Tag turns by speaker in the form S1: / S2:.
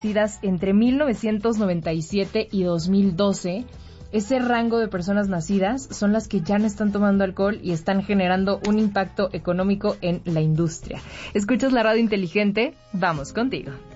S1: nacidas entre 1997 y 2012, ese rango de personas nacidas son las que ya no están tomando alcohol y están generando un impacto económico en la industria. ¿Escuchas la radio inteligente? Vamos contigo.